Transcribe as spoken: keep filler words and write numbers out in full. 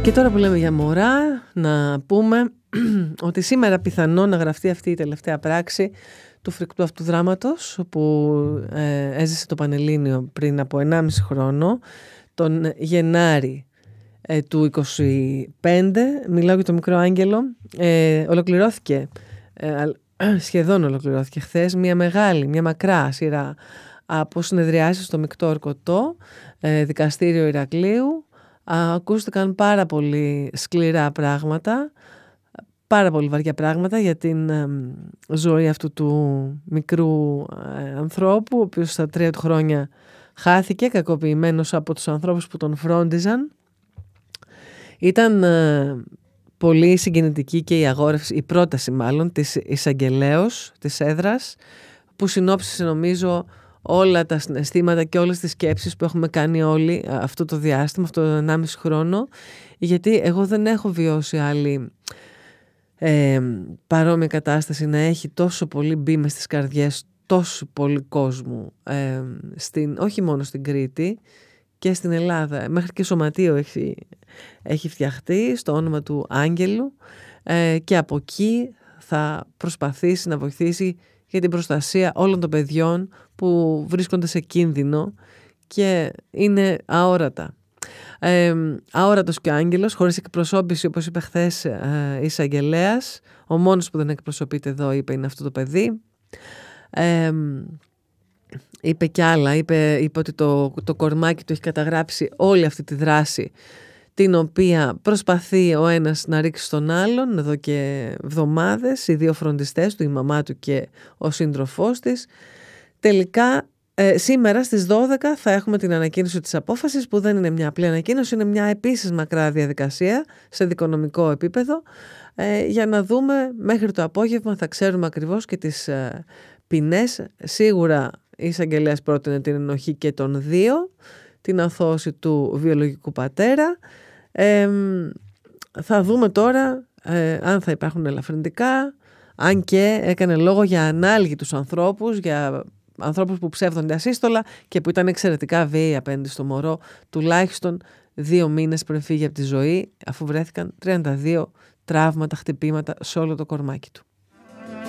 Και τώρα που λέμε για μωρά, να πούμε ότι σήμερα πιθανό να γραφτεί αυτή η τελευταία πράξη του φρικτού αυτού δράματος που ε, έζησε το Πανελλήνιο πριν από ενάμιση χρόνο, τον Γενάρη ε, του είκοσι πέντε. Μιλάω για το μικρό Άγγελο. Ε, ολοκληρώθηκε, ε, σχεδόν ολοκληρώθηκε χθες, μια μεγάλη, μια μακρά σειρά από συνεδριάσεις στο Μεικτό Ορκωτό, ε, δικαστήριο Ηρακλείου. Ακούστηκαν πάρα πολύ σκληρά πράγματα, πάρα πολύ βαριά πράγματα για την ε, ζωή αυτού του μικρού ε, ανθρώπου, ο οποίος στα τρία του χρόνια χάθηκε, κακοποιημένος από τους ανθρώπους που τον φρόντιζαν. Ήταν ε, πολύ συγκινητική και η αγόρευση, η πρόταση μάλλον της εισαγγελέως της έδρας, που συνόψισε νομίζω όλα τα συναισθήματα και όλες τις σκέψεις που έχουμε κάνει όλοι αυτό το διάστημα, αυτό το ενάμιση χρόνο, γιατί εγώ δεν έχω βιώσει άλλη ε, παρόμοια κατάσταση να έχει τόσο πολύ μπει μες στις καρδιές τόσο πολύ κόσμου, ε, στην, όχι μόνο στην Κρήτη και στην Ελλάδα, μέχρι και σωματείο έχει, έχει φτιαχτεί στο όνομα του Άγγελου, ε, και από εκεί θα προσπαθήσει να βοηθήσει για την προστασία όλων των παιδιών που βρίσκονται σε κίνδυνο και είναι αόρατα. Ε, αόρατος και ο Άγγελος, χωρίς εκπροσώπηση, όπως είπε χθες ε, εισαγγελέας. Ο μόνος που δεν εκπροσωπείται εδώ, είπε, είναι αυτό το παιδί. Ε, είπε κι άλλα, είπε, είπε ότι το, το κορμάκι του έχει καταγράψει όλη αυτή τη δράση, την οποία προσπαθεί ο ένας να ρίξει στον άλλον εδώ και εβδομάδες, οι δύο φροντιστές του, η μαμά του και ο σύντροφός της. Τελικά ε, σήμερα στις δώδεκα θα έχουμε την ανακοίνωση της απόφασης, που δεν είναι μια απλή ανακοίνωση, είναι μια επίσης μακρά διαδικασία σε δικονομικό επίπεδο, ε, για να δούμε μέχρι το απόγευμα, θα ξέρουμε ακριβώς και τις ε, ποινές. Σίγουρα η εισαγγελέας πρότεινε την ενοχή και των δύο, την αθώωση του βιολογικού πατέρα. Ε, θα δούμε τώρα ε, αν θα υπάρχουν ελαφρυντικά, αν και έκανε λόγο για ανάλγητους ανθρώπους, για ανθρώπους που ψεύδονται ασύστολα και που ήταν εξαιρετικά βίαιοι απέναντι στο μωρό, τουλάχιστον δύο μήνες πριν φύγει από τη ζωή, αφού βρέθηκαν τριάντα δύο τραύματα, χτυπήματα σε όλο το κορμάκι του.